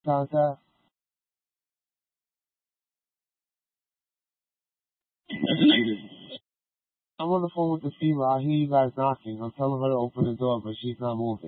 Contact. I'm on the phone with the female. I hear you guys knocking. I'm telling her to open the door, but she's not moving.